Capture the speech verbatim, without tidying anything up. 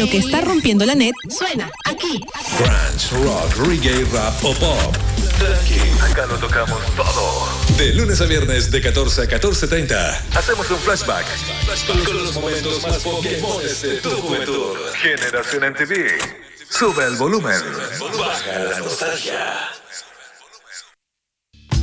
lo que está rompiendo la net suena aquí. Grunge, rock, reggae, rap o pop. Aquí, acá lo tocamos todo. De lunes a viernes de catorce a catorce treinta. Hacemos un flashback con los momentos más Pokémones de tu juventud. Generación M T V. Sube el volumen. Baja la nostalgia.